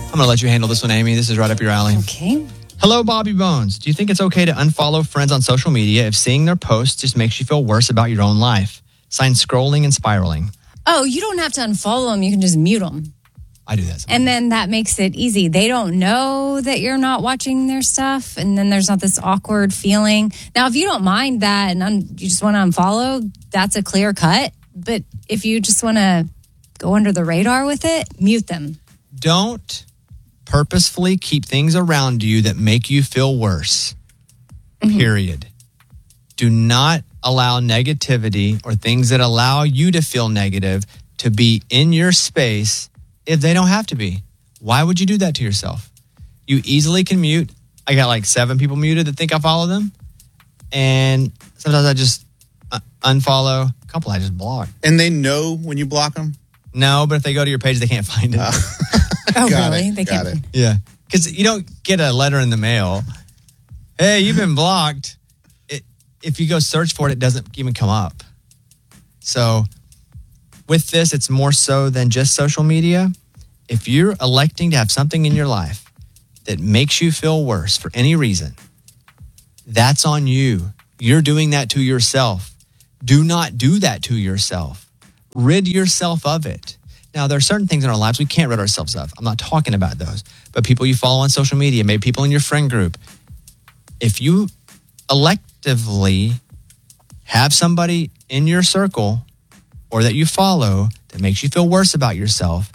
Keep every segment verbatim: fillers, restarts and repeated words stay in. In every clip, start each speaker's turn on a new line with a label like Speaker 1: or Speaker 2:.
Speaker 1: I'm going to let you handle this one, Amy. This is right up your alley.
Speaker 2: Okay.
Speaker 1: Hello, Bobby Bones. Do you think it's okay to unfollow friends on social media if seeing their posts just makes you feel worse about your own life? Signed, Scrolling and Spiraling.
Speaker 2: Oh, you don't have to unfollow them. You can just mute them.
Speaker 1: I do that sometimes.
Speaker 2: And then that makes it easy. They don't know that you're not watching their stuff. And then there's not this awkward feeling. Now, if you don't mind that and un- you just want to unfollow, that's a clear cut. But if you just want to go under the radar with it, mute them.
Speaker 1: Don't purposefully keep things around you that make you feel worse. Mm-hmm. Period. Do not allow negativity or things that allow you to feel negative to be in your space if they don't have to be. Why would you do that to yourself? You easily can mute. I got like seven people muted that think I follow them. And sometimes I just uh, unfollow. A couple I just block.
Speaker 3: And they know when you block them?
Speaker 1: No, but if they go to your page, they can't find it. Uh,
Speaker 2: oh,
Speaker 3: got
Speaker 2: really?
Speaker 3: It,
Speaker 2: they
Speaker 3: got
Speaker 2: can't.
Speaker 3: it.
Speaker 1: Yeah. Because you don't get a letter in the mail. Hey, you've been blocked. It, if you go search for it, it doesn't even come up. So with this, it's more so than just social media. If you're electing to have something in your life that makes you feel worse for any reason, that's on you. You're doing that to yourself. Do not do that to yourself. Rid yourself of it. Now, there are certain things in our lives we can't rid ourselves of. I'm not talking about those. But people you follow on social media, maybe people in your friend group, if you electively have somebody in your circle or that you follow that makes you feel worse about yourself,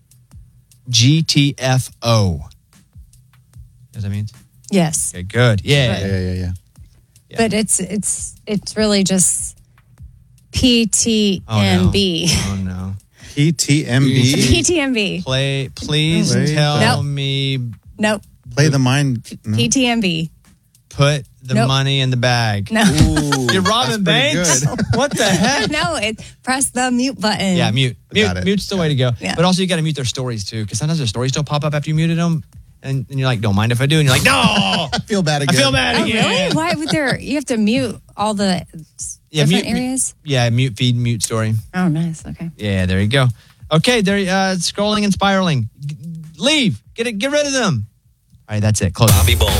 Speaker 1: G T F O. You know what that means?
Speaker 2: Yes.
Speaker 1: Okay, good. Yeah.
Speaker 3: Right. Yeah, yeah, yeah,
Speaker 1: yeah.
Speaker 2: But it's it's it's really just P T M B.
Speaker 1: Oh, no. Oh, no.
Speaker 3: P T M B.
Speaker 2: P T M B.
Speaker 1: Play, please
Speaker 3: Play
Speaker 1: tell
Speaker 2: nope.
Speaker 1: me.
Speaker 2: Nope.
Speaker 3: Play the mind. No.
Speaker 2: P T M B.
Speaker 1: Put the
Speaker 2: nope.
Speaker 1: money in the bag.
Speaker 2: No.
Speaker 3: Ooh,
Speaker 1: You're Robin Banks? What the heck?
Speaker 2: No, it's press the mute button.
Speaker 1: Yeah, mute. Mute.
Speaker 3: Got it.
Speaker 1: Mute's the way to go.
Speaker 2: Yeah.
Speaker 1: But also you got to mute their stories too, because sometimes their stories still pop up after you muted them. And, and you're like, don't mind if I do. And you're like, no.
Speaker 3: I feel bad again.
Speaker 1: I feel bad
Speaker 2: Oh,
Speaker 1: again.
Speaker 2: really? Why would there? You have to mute all the
Speaker 1: Yeah,
Speaker 2: different
Speaker 1: mute,
Speaker 2: areas?
Speaker 1: Yeah, mute feed, mute story.
Speaker 2: Oh, nice. Okay.
Speaker 1: Yeah, there you go. Okay, there. Uh, scrolling and spiraling. G- leave. Get it. Get rid of them. All right, that's it. Close.
Speaker 4: Bobby Bones.